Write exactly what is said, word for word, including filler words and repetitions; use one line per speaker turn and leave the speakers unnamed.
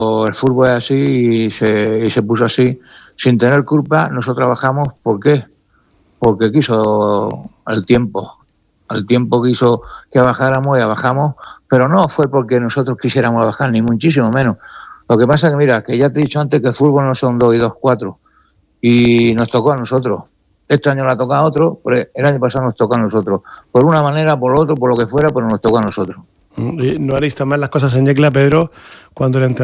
el fútbol es así y se, y se puso así, sin tener culpa. Nosotros bajamos, ¿por qué? Porque quiso el tiempo, el tiempo quiso que bajáramos y bajamos, pero no fue porque nosotros quisiéramos bajar, ni muchísimo menos. Lo que pasa es que, mira, que ya te he dicho antes que el fútbol no son dos y dos, cuatro, y nos tocó a nosotros. Este año la toca a otro, pero el año pasado nos tocó a nosotros. Por una manera, por otro, por lo que fuera, pero nos tocó a nosotros.
¿No haréis tan mal las cosas en Yecla, Pedro, cuando el entrenador